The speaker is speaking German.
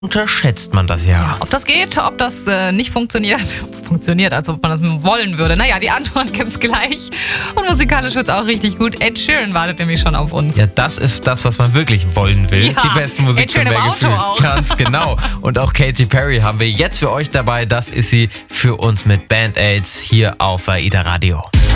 unterschätzt man das ja. Ob das geht, ob das nicht funktioniert, als ob man das wollen würde. Naja, die Antwort gibt's gleich. Und musikalisch wird's auch richtig gut. Ed Sheeran wartet nämlich schon auf uns. Ja, das ist das, was man wirklich wollen will. Ja, die beste Musik Ed Sheeran für mehr im Auto Gefühl. auch. Ganz genau. Und auch Katy Perry haben wir jetzt für euch dabei. Das ist sie für uns mit Band-Aids hier auf AIDA Radio.